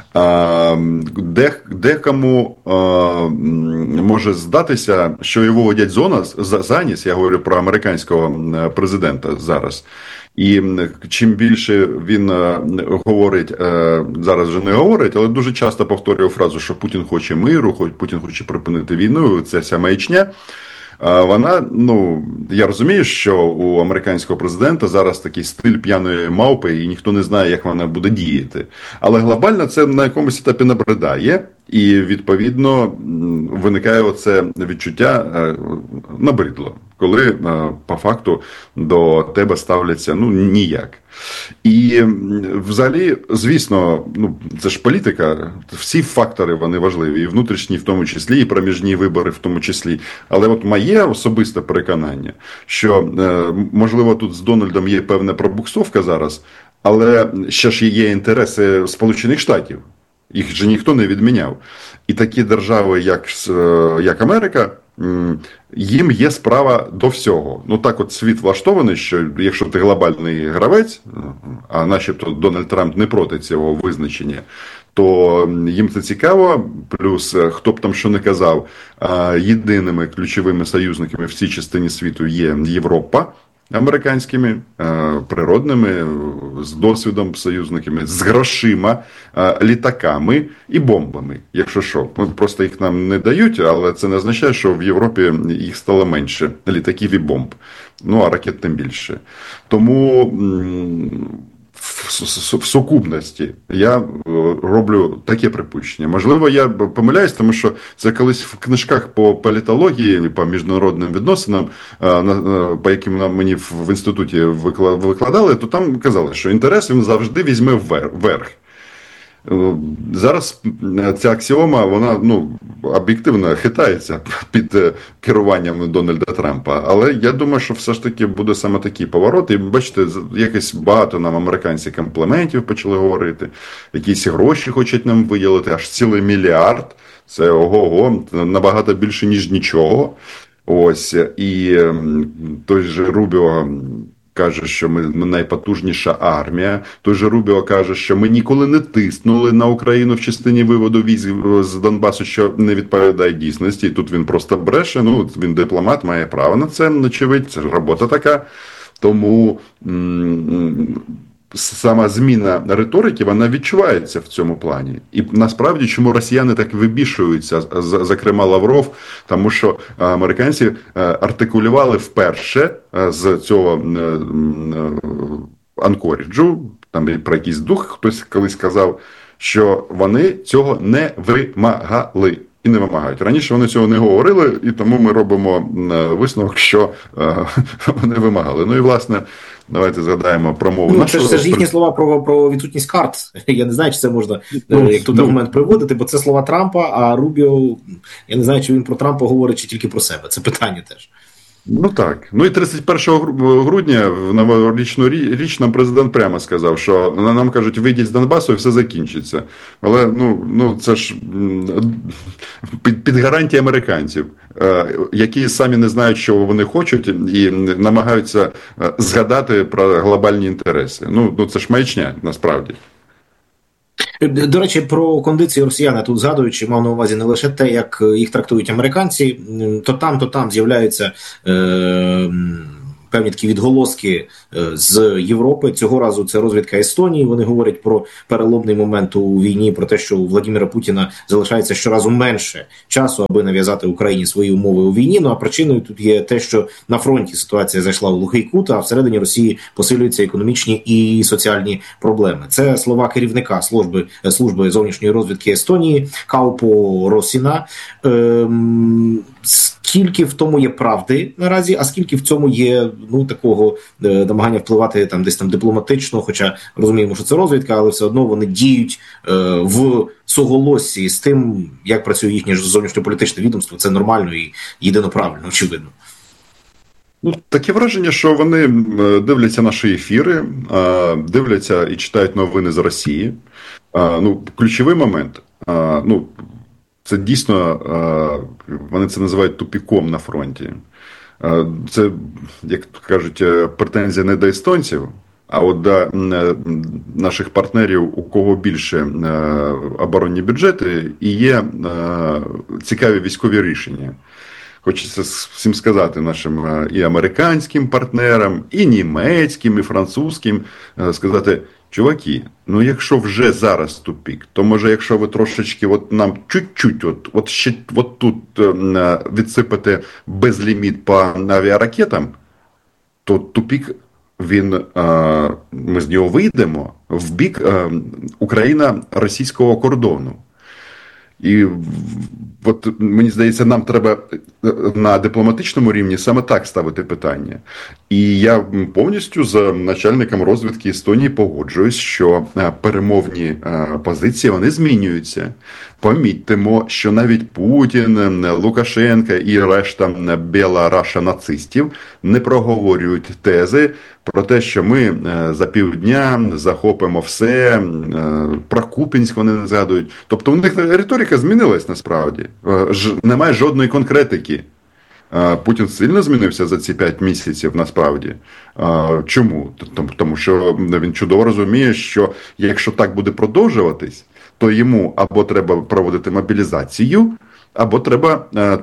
Де, декому може здатися, що його водять зона за ніс, я говорю про американського президента зараз. І чим більше він говорить, зараз вже не говорить, але дуже часто повторює фразу, що Путін хоче миру, Путін хоче припинити війну, це вся маячня. Вона, ну, я розумію, що у американського президента зараз такий стиль п'яної мавпи, і ніхто не знає, як вона буде діяти. Але глобально це на якомусь етапі набридає, і, відповідно, виникає оце відчуття набридло, коли по факту до тебе ставляться, ну, ніяк. І взагалі, звісно, ну, це ж політика, всі фактори вони важливі, і внутрішні в тому числі, і проміжні вибори в тому числі. Але от моє особисте переконання, що, можливо, тут з Дональдом є певна пробуксовка зараз, але ще ж є інтереси Сполучених Штатів. Їх же ніхто не відміняв. І такі держави, як, як Америка, їм є справа до всього. Ну так от світ влаштований, що якщо ти глобальний гравець, а начебто Дональд Трамп не проти цього визначення, то їм це цікаво, плюс, хто б там що не казав, єдиними ключовими союзниками в цій частині світу є Європа, американськими, природними, з досвідом союзниками, з грошима, літаками і бомбами, якщо що. Просто їх нам не дають, але це не означає, що в Європі їх стало менше, літаків і бомб. Ну, а ракет тим більше. Тому в сукупності я роблю таке припущення. Можливо, я помиляюсь, тому що це колись в книжках по політології, по міжнародним відносинам, по яким нам мені в інституті викладали, то там казали, що інтерес він завжди візьме вверх. Зараз ця аксіома, вона, ну, об'єктивно хитається під керуванням Дональда Трампа, але я думаю, що все ж таки буде саме такий поворот, і бачите, якось багато нам американці компліментів почали говорити, якісь гроші хочуть нам виділити, аж цілий мільярд, це ого-го, набагато більше, ніж нічого. Ось, і той же Рубіо каже, що ми, ми найпотужніша армія. Той же Рубіо каже, що ми ніколи не тиснули на Україну в частині виводу військ з Донбасу, що не відповідає дійсності. І тут він просто бреше, ну, він дипломат, має право на це, очевидь, це ж робота така. Тому м- сама зміна риторики, вона відчувається в цьому плані. І насправді, чому росіяни так вибішуються, зокрема Лавров, тому що американці артикулювали вперше з цього Анкоріджу, там про якийсь дух хтось колись сказав, що вони цього не вимагали. І не вимагають. Раніше вони цього не говорили, і тому ми робимо висновок, що е, вони вимагали. Ну і, власне, давайте згадаємо про мову. Ну, це, ж, це ж їхні слова про, про відсутність карт. Я не знаю, чи це можна ну, як тут ну, аргумент приводити, бо це слова Трампа, а Рубіо, я не знаю, чи він про Трампа говорить, чи тільки про себе. Це питання теж. Ну так. Ну і тридцять першого грудня в новорічну річ нам президент прямо сказав, що нам кажуть, вийдіть з Донбасу і все закінчиться. Але ну, ну це ж під, під гарантії американців, які самі не знають, що вони хочуть, і намагаються згадати про глобальні інтереси. Ну, ну це ж маячня, насправді. До речі, про кондиції росіяни тут згадуючи, мав на увазі не лише те, як їх трактують американці, то там, то там з'являються е, певні такі відголоски з Європи. Цього разу це розвідка Естонії. Вони говорять про переломний момент у війні, про те, що у Владимира Путіна залишається щоразу менше часу, аби нав'язати Україні свої умови у війні. Ну а причиною тут є те, що на фронті ситуація зайшла у глухий кут, а всередині Росії посилюються економічні і соціальні проблеми. Це слова керівника служби, служби зовнішньої розвідки Естонії Каупо Росіна. Ем, скільки в тому є правди наразі, а скільки в цьому є ну такого е, намагання впливати там десь там дипломатично, хоча розуміємо, що це розвідка, але все одно вони діють е, в суголоссі з тим, як працює їхнє зовнішньополітичне відомство. Це нормально і єдино правильно, очевидно. Ну, таке враження, що вони дивляться наші ефіри, дивляться і читають новини з Росії. Ну, ключовий момент, ну, це дійсно, вони це називають тупіком на фронті. Це, як кажуть, претензія не до естонців, а от до наших партнерів, у кого більше оборонні бюджети і є цікаві військові рішення. Хочеться всім сказати нашим і американським партнерам, і німецьким, і французьким, сказати, чуваки, ну якщо вже зараз тупік, то може якщо ви трошечки от нам чуть-чуть от, от, ще, от тут відсипати безліміт по авіаракетам, то тупік, він, ми з нього вийдемо в бік Україна-російського кордону. І от, мені здається, нам треба на дипломатичному рівні саме так ставити питання. І я повністю з начальником розвідки Естонії погоджуюсь, що перемовні позиції, вони змінюються. Помітимо, що навіть Путін, Лукашенко і решта біла-раша нацистів не проговорюють тези про те, що ми за півдня захопимо все, про Куп'янськ вони не згадують. Тобто у них риторика змінилась насправді. Немає жодної конкретики. Путін сильно змінився за ці п'ять місяців насправді. Чому? Тому що він чудово розуміє, що якщо так буде продовжуватись, то йому або треба проводити мобілізацію, або треба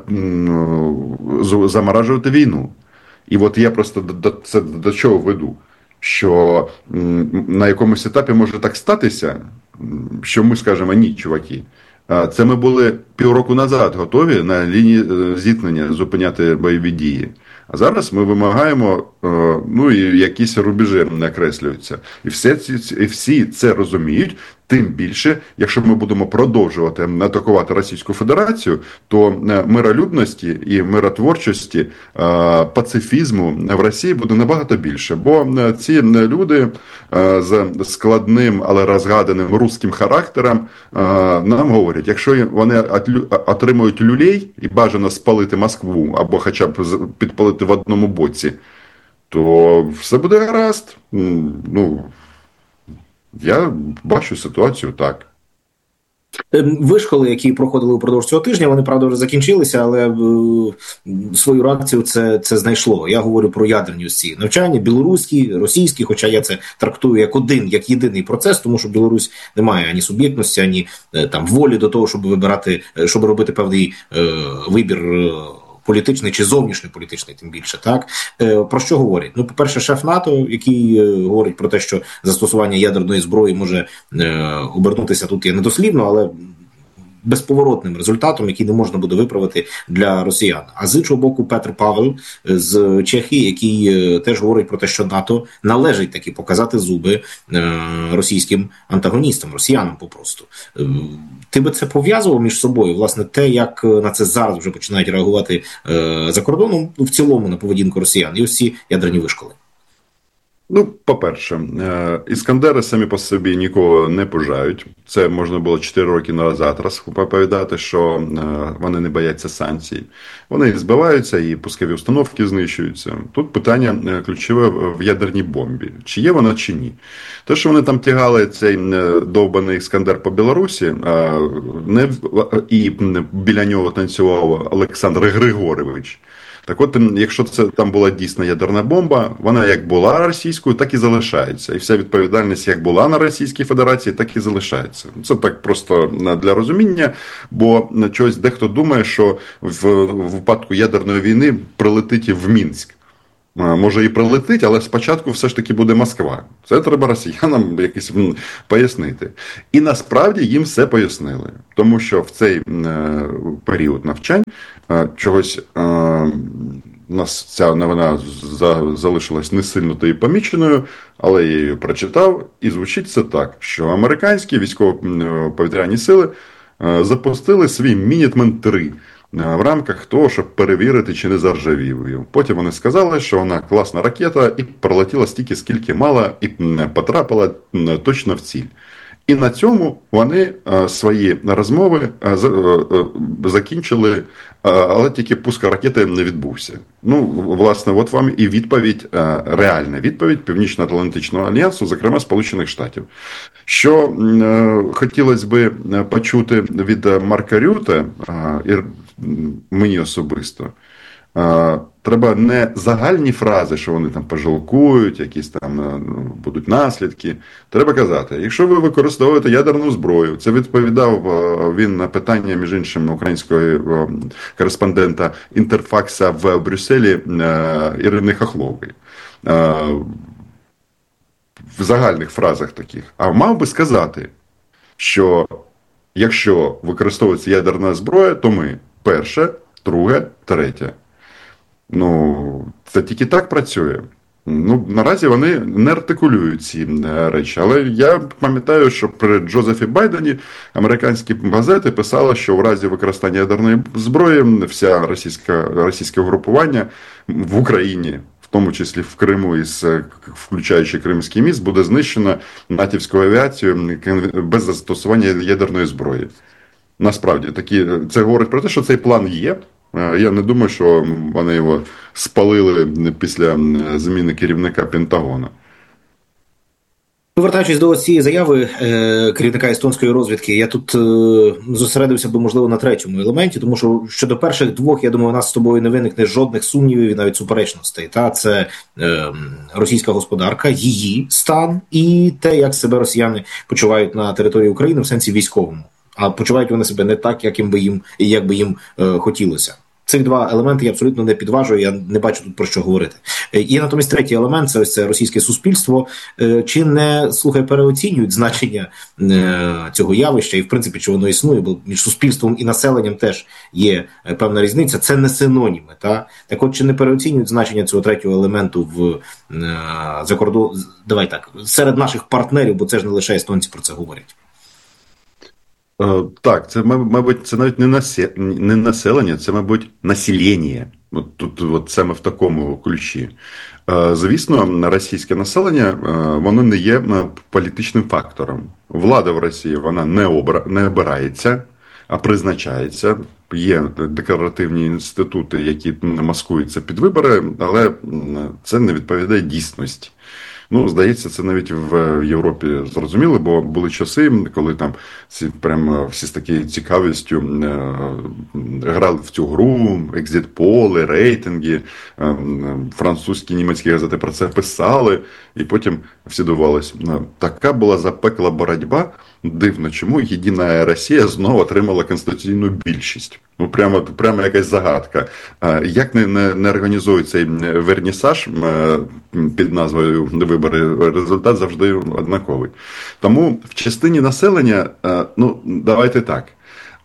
заморажувати війну. І от я просто до, це, до чого веду, що на якомусь етапі може так статися, що ми скажемо, ні, чуваки, це ми були півроку назад готові на лінії зіткнення зупиняти бойові дії. А зараз ми вимагаємо, ну і якісь рубежі накреслюються. І всі, і всі це розуміють, тим більше, якщо ми будемо продовжувати атакувати Російську Федерацію, то миролюбності і миротворчості, пацифізму в Росії буде набагато більше. Бо ці люди з складним, але розгаданим русським характером нам говорять, якщо вони отримують люлей і бажано спалити Москву, або хоча б підпалити в одному боці, то все буде гаразд. Ну, я бачу ситуацію так. Вишколи, які проходили упродовж цього тижня, вони, правда, вже закінчилися, але е, свою реакцію це, це знайшло. Я говорю про ядерні ось ці навчання, білоруські, російські, хоча я це трактую як один, як єдиний процес, тому що Білорусь не має ані суб'єктності, ані е, там волі до того, щоб вибирати, щоб робити певний е, вибір е, політичний чи зовнішньополітичний, тим більше, так? Е, про що говорять? Ну, по-перше, шеф НАТО, який е, говорить про те, що застосування ядерної зброї може е, обернутися, тут є недослівно, але безповоротним результатом, який не можна буде виправити для росіян. А з іншого боку, Петр Павел з Чехії, який теж говорить про те, що НАТО належить таки показати зуби російським антагоністам, росіянам попросту. Ти би це пов'язував між собою, власне, те, як на це зараз вже починають реагувати за кордоном, в цілому на поведінку росіян, і ось ці ядерні вишколи? Ну, по-перше, іскандери самі по собі нікого не пужають. Це можна було чотири роки назад розповідати, що вони не бояться санкцій. Вони збиваються і пускові установки знищуються. Тут питання ключове в ядерній бомбі. Чи є вона, чи ні. Те, що вони там тягали цей довбаний іскандер по Білорусі, не, і біля нього танцював Олександр Григорович. Так от, якщо це там була дійсна ядерна бомба, вона як була російською, так і залишається. І вся відповідальність як була на Російській Федерації, так і залишається. Це так просто для розуміння, бо чогось дехто думає, що в випадку ядерної війни прилетить в Мінськ. Може і прилетить, але спочатку все ж таки буде Москва. Це треба росіянам якось пояснити. І насправді їм все пояснили. Тому що в цей період навчань чогось у нас ця новина залишилась не сильно то і поміченою, але я її прочитав, і звучить це так, що американські військово-повітряні сили запустили свій Мінітмен три в рамках того, щоб перевірити, чи не заржавів. Потім вони сказали, що вона класна ракета і пролетіла стільки, скільки мала, і потрапила точно в ціль. І на цьому вони свої розмови закінчили, але тільки пуск ракети не відбувся. Ну, власне, от вам і відповідь, реальна відповідь Північно-Атлантичного альянсу, зокрема Сполучених Штатів. Що хотілося б почути від Марка Рюте, і мені особисто, треба не загальні фрази, що вони там пожалкують, якісь там будуть наслідки. Треба казати, якщо ви використовуєте ядерну зброю, це відповідав він на питання, між іншим, українського кореспондента Інтерфакса в Брюсселі Ірини Хохлової. В загальних фразах таких. А мав би сказати, що якщо використовується ядерна зброя, то ми перше, друге, третє. Ну, це тільки так працює. Ну, наразі вони не артикулюють ці речі. Але я пам'ятаю, що при Джозефі Байдені американські газети писали, що в разі використання ядерної зброї вся російська, російське угрупування в Україні, в тому числі в Криму, із, включаючи Кримський міст, буде знищено натівською авіацією без застосування ядерної зброї. Насправді, такі, це говорить про те, що цей план є. Я не думаю, що вони його спалили після зміни керівника Пентагону. Повертаючись до цієї заяви е, керівника естонської розвідки, я тут е, зосередився би, можливо, на третьому елементі, тому що щодо перших двох, я думаю, у нас з тобою не виникне жодних сумнівів і навіть суперечностей. Та? Це е, російська господарка, її стан і те, як себе росіяни почувають на території України в сенсі військовому. А почувають вони себе не так, як, їм би їм, як би їм е, хотілося. Цих два елементи я абсолютно не підважую, я не бачу тут про що говорити. І натомість третій елемент – це ось це російське суспільство. Чи не, слухай, переоцінюють значення цього явища, і в принципі, чи воно існує, бо між суспільством і населенням теж є певна різниця, це не синоніми. Та? Так от, чи не переоцінюють значення цього третього елементу в закордон... Давай так, серед наших партнерів, бо це ж не лише естонці про це говорять. Так, це, мабуть, це навіть не, насе... не населення, це, мабуть, населення. От тут от саме в такому ключі. Звісно, російське населення, воно не є політичним фактором. Влада в Росії, вона не, обра... не обирається, а призначається. Є декларативні інститути, які маскуються під вибори, але це не відповідає дійсності. Ну, здається, це навіть в Європі зрозуміло, бо були часи, коли там всі, прямо всі з такою цікавістю е, грали в цю гру, екзит-поли, рейтинги, е, французькі, німецькі газети про це писали, і потім всі дивувалися. Така була запекла боротьба, дивно, чому Єдина Росія знову отримала конституційну більшість. Ну, прямо, прямо якась загадка. Як не, не, не організують цей вернісаж під назвою «Вибори», результат завжди однаковий. Тому в частині населення, ну, давайте так,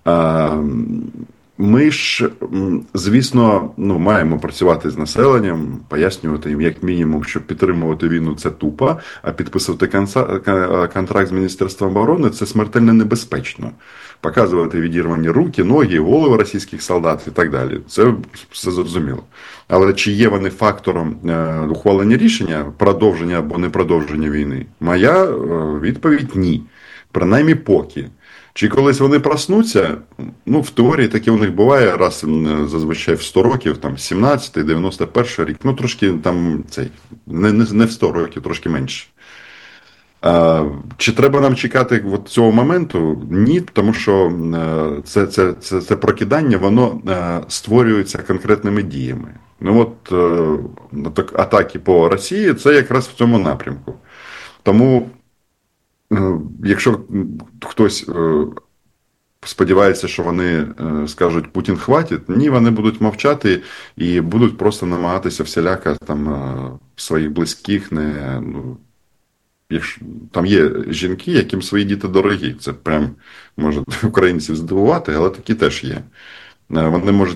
Ми ж, звісно, ну, маємо працювати з населенням, пояснювати їм, як мінімум, що підтримувати війну – це тупо, а підписувати контракт з Міністерством оборони – це смертельно небезпечно. Показувати відірвані руки, ноги, голови російських солдат і так далі. Це все зрозуміло. Але чи є вони фактором ухвалення рішення, продовження або непродовження війни? Моя відповідь – ні. Принаймні поки. Чи колись вони проснуться? Ну, в теорії таке у них буває раз зазвичай в сто років, там, сімнадцятий, дев'яносто перший рік, ну, трошки там, цей, не, не, не в сто років, трошки менше. А, чи треба нам чекати от цього моменту? Ні, тому що це, це, це, це прокидання, воно створюється конкретними діями. Ну, от атаки по Росії, це якраз в цьому напрямку. Тому якщо хтось сподівається, що вони скажуть «Путін хватить», ні, вони будуть мовчати і будуть просто намагатися всіляко там своїх близьких не... Ну, якщо, там є жінки, яким свої діти дорогі. Це прям може українців здивувати, але такі теж є. Вони можуть